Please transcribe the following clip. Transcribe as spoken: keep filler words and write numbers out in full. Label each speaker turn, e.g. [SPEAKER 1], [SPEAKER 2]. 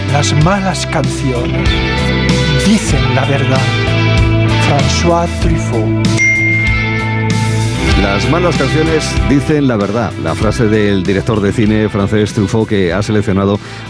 [SPEAKER 1] Las malas canciones dicen la verdad. François Truffaut.
[SPEAKER 2] Las malas canciones dicen la verdad. La frase del director de cine francés Truffaut, que ha seleccionado